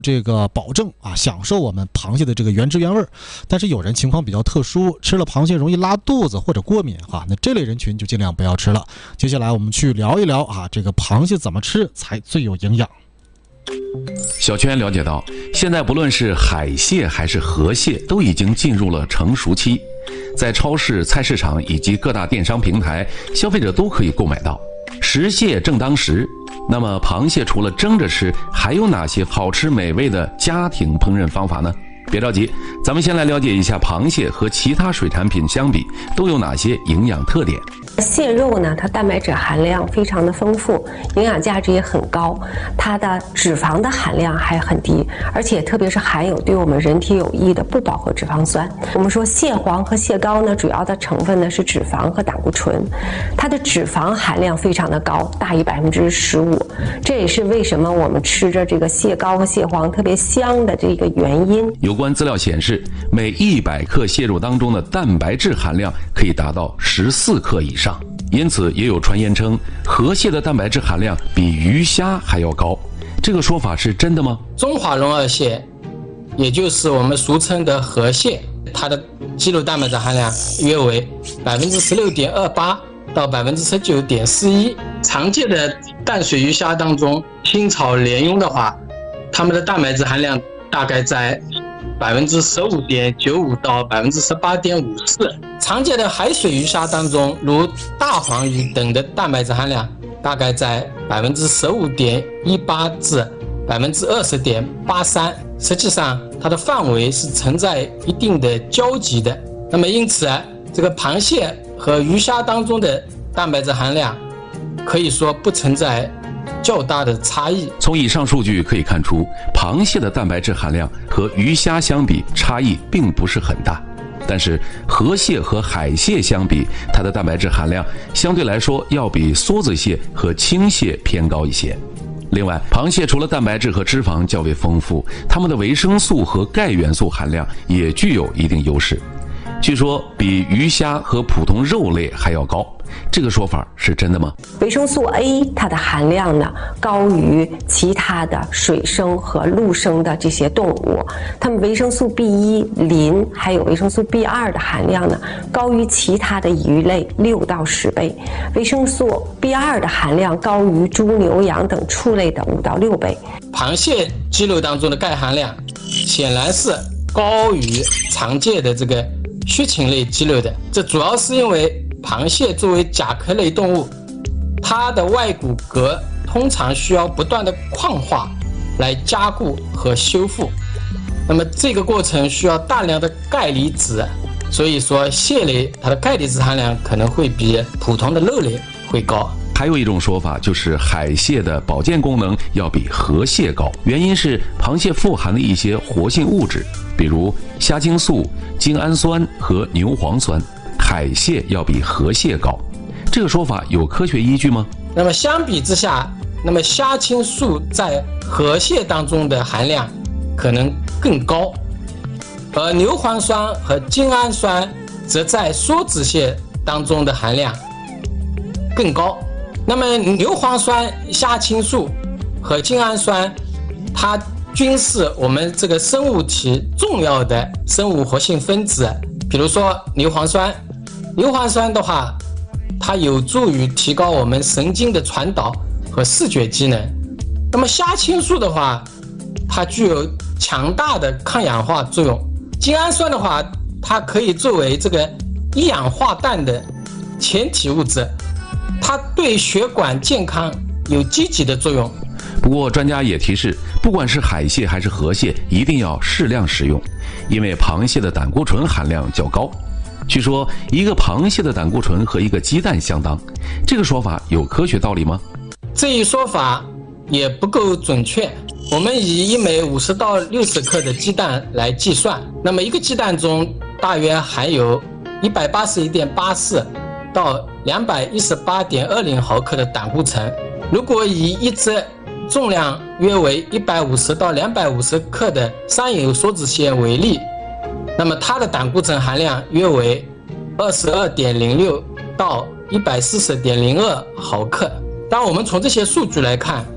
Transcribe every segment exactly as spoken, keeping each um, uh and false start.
这个保证啊，享受我们螃蟹的这个原汁原味。但是有人情况比较特殊，吃了螃蟹容易拉肚子或者过敏哈，那这类人群就尽量不要吃了。接下来我们去聊一聊啊，这个螃蟹怎么吃才最有营养。 小圈了解到，现在不论是海蟹还是河蟹，都已经进入了成熟期，在超市、菜市场以及各大电商平台，消费者都可以购买到。食蟹正当时，那么螃蟹除了蒸着吃，还有哪些好吃美味的家庭烹饪方法呢？别着急，咱们先来了解一下螃蟹和其他水产品相比都有哪些营养特点。 蟹肉呢，它蛋白质含量非常的丰富，营养价值也很高，它的脂肪的含量还很低，而且特别是含有对我们人体有益的不饱和脂肪酸。我们说蟹黄和蟹膏呢，主要的成分呢是脂肪和胆固醇，它的脂肪含量非常的高，大于百分之十五，这也是为什么我们吃着这个蟹膏和蟹黄特别香的这个原因。 有关资料显示，每一百克蟹肉当中的蛋白质含量可以达到十四克以上。因此也有传言称河蟹的蛋白质含量比鱼虾还要高，这个说法是真的吗？ 中华龙螯蟹，也就是我们俗称的河蟹，它的肌肉蛋白质含量约为百分之十六点二八到百分之十九点四一。常见的淡水鱼虾当中，清炒鲢鳙的话，它们的蛋白质含量大概在百分之十五点九五到百分之十八点五四。常见的海水鱼虾当中，如大黄鱼等的蛋白质含量大概在百分之十五点一八至百分之二十点八三。实际上，它的范围是存在一定的交集的。那么，因此啊，这个螃蟹和鱼虾当中的蛋白质含量可以说不存在较大的差异。 从以上数据可以看出，螃蟹的蛋白质含量和鱼虾相比差异并不是很大，但是河蟹和海蟹相比，它的蛋白质含量相对来说要比梭子蟹和青蟹偏高一些。另外，螃蟹除了蛋白质和脂肪较为丰富，它们的维生素和钙元素含量也具有一定优势，据说比鱼虾和普通肉类还要高，这个说法是真的吗？ 维生素 A 它的含量呢高于其他的水生和陆生的这些动物，它们维生素 B 一、磷还有维生素 B 二的含量呢高于其他的鱼类六到十倍，维生素 B 二的含量高于猪、牛、羊等畜类的五到六倍。 螃蟹肌肉当中的钙含量显然是高于常见的这个须禽类肌肉的，这主要是因为螃蟹作为甲壳类动物，它的外骨骼通常需要不断的矿化来加固和修复，那么这个过程需要大量的钙离子，所以说蟹类它的钙离子含量可能会比普通的肉类会高。 还有一种说法就是海蟹的保健功能要比河蟹高，原因是螃蟹富含的一些活性物质，比如虾青素、精氨酸和牛磺酸，海蟹要比河蟹高，这个说法有科学依据吗？ 那么相比之下，那么虾青素在河蟹当中的含量可能更高，而牛磺酸和精氨酸则在梭子蟹当中的含量更高。那么牛磺酸、虾青素和精氨酸，它均是我们这个生物体重要的生物活性分子。比如说牛磺酸，牛磺酸的话，它有助于提高我们神经的传导和视觉机能。那么虾青素的话，它具有强大的抗氧化作用。精氨酸的话，它可以作为这个一氧化氮的前体物质，它对血管健康有积极的作用。 不过专家也提示，不管是海蟹还是河蟹，一定要适量食用，因为螃蟹的胆固醇含量较高。据说一个螃蟹的胆固醇和一个鸡蛋相当，这个说法有科学道理吗？ 这一说法也不够准确。我们以一枚五十到六十克的鸡蛋来计算，那么一个鸡蛋中大约含有一百八十一点八四到两百一十八点二零毫克的胆固醇。如果以一只重量约为一百五十到两百五十克的山油梭子蟹为例，那么它的胆固醇含量约为二十二点零六到一百四十点零二毫克。当我们从这些数据来看，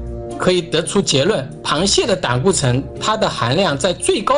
可以得出结论，螃蟹的胆固醇它的含量在最高